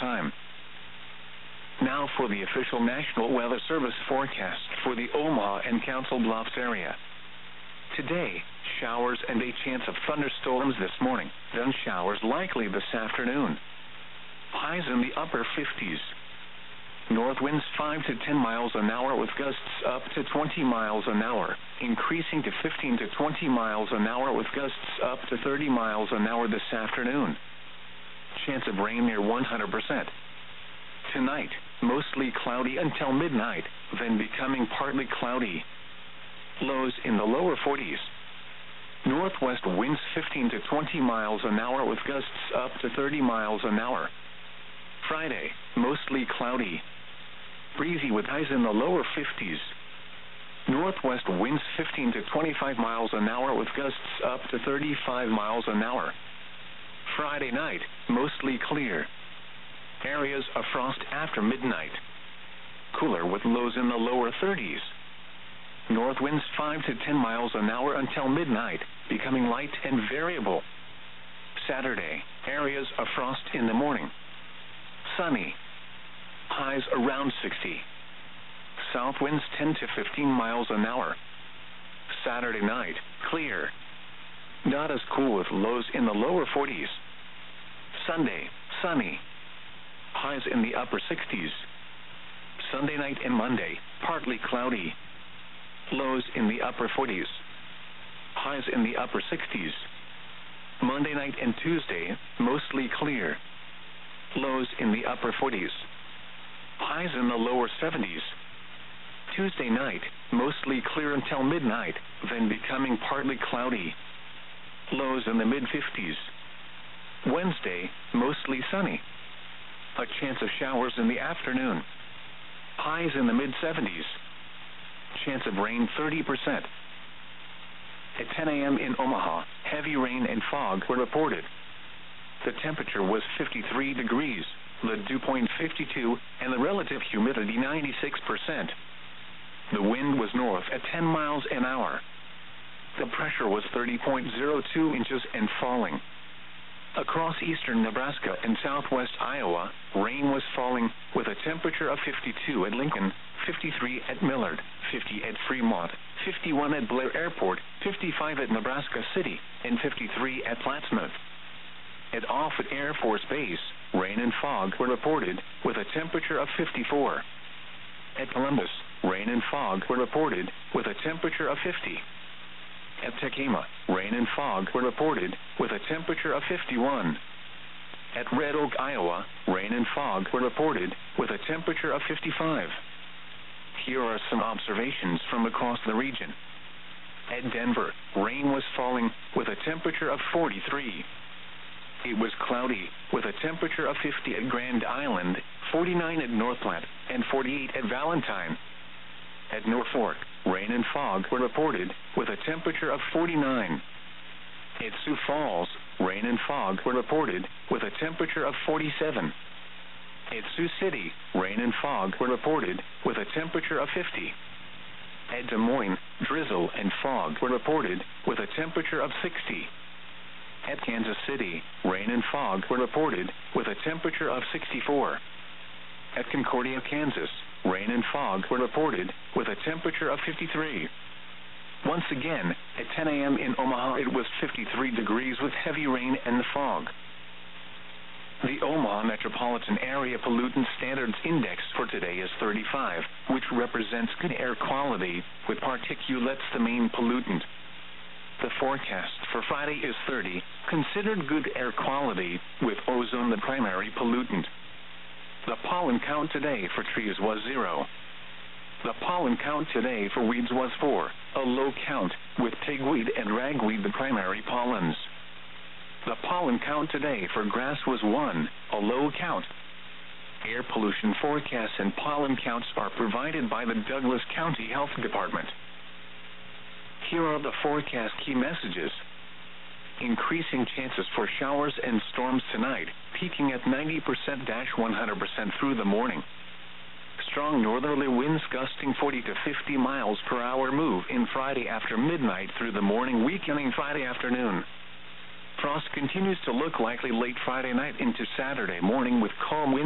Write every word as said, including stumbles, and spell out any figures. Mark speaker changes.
Speaker 1: time. Now for the official National Weather Service forecast for the Omaha and Council Bluffs area. Today, showers and a chance of thunderstorms this morning, then showers likely this afternoon. Highs in the upper fifties. North winds five to ten miles an hour with gusts up to twenty miles an hour, increasing to fifteen to twenty miles an hour with gusts up to thirty miles an hour this afternoon. Chance of rain near one hundred percent. Tonight, mostly cloudy until midnight, then becoming partly cloudy. Lows in the lower forties. Northwest winds fifteen to twenty miles an hour with gusts up to thirty miles an hour. Friday, mostly cloudy. Breezy with highs in the lower fifties. Northwest winds fifteen to twenty-five miles an hour with gusts up to thirty-five miles an hour. Friday night, mostly clear. Areas of frost after midnight. Cooler with lows in the lower thirties. North winds five to ten miles an hour until midnight, becoming light and variable. Saturday, areas of frost in the morning. Sunny. Highs around sixty. South winds ten to fifteen miles an hour. Saturday night, clear. Not as cool with lows in the lower forties. Sunday, sunny. Highs in the upper sixties. Sunday night and Monday, partly cloudy. Lows in the upper forties. Highs in the upper sixties. Monday night and Tuesday, mostly clear. Lows in the upper forties. Highs in the lower seventies. Tuesday night, mostly clear until midnight, then becoming partly cloudy. Lows in the mid-fifties. Wednesday, mostly sunny. A chance of showers in the afternoon. Highs in the mid-seventies. Chance of rain thirty percent. At ten a.m. in Omaha, heavy rain and fog were reported. The temperature was fifty-three degrees, the dew point fifty-two, and the relative humidity ninety-six percent. The wind was north at ten miles an hour. The pressure was thirty point zero two inches and falling. Across eastern Nebraska and southwest Iowa, rain was falling, with a temperature of fifty-two at Lincoln, fifty-three at Millard, fifty at Fremont, fifty-one at Blair Airport, fifty-five at Nebraska City, and fifty-three at Plattsmouth. At Offutt Air Force Base, rain and fog were reported, with a temperature of fifty-four. At Columbus, rain and fog were reported, with a temperature of fifty. At Tekema, rain and fog were reported, with a temperature of fifty-one. At Red Oak, Iowa, rain and fog were reported, with a temperature of fifty-five. Here are some observations from across the region. At Denver, rain was falling, with a temperature of forty-three. It was cloudy, with a temperature of fifty at Grand Island, forty-nine at Northland, and forty-eight at Valentine. At Norfolk, rain and fog were reported, with a temperature of forty-nine. At Sioux Falls, rain and fog were reported, with a temperature of forty-seven. At Sioux City, rain and fog were reported, with a temperature of fifty. At Des Moines, drizzle and fog were reported, with a temperature of sixty. At Kansas City, rain and fog were reported, with a temperature of sixty-four. At Concordia, Kansas, rain and fog were reported, with a temperature of fifty-three. Once again, at ten a.m. in Omaha, it was fifty-three degrees with heavy rain and fog. The Omaha Metropolitan Area Pollutant Standards Index for today is thirty-five, which represents good air quality, with particulates the main pollutant. The forecast for Friday is thirty, considered good air quality, with ozone the primary pollutant. The pollen count today for trees was zero. The pollen count today for weeds was four, a low count, with pigweed and ragweed the primary pollens. The pollen count today for grass was one, a low count. Air pollution forecasts and pollen counts are provided by the Douglas County Health Department. Here are the forecast key messages. Increasing chances for showers and storms tonight, peaking at ninety percent to one hundred percent through the morning. Strong northerly winds gusting forty to fifty miles per hour move in Friday after midnight through the morning, weakening Friday afternoon. Frost continues to look likely late Friday night into Saturday morning with calm winds.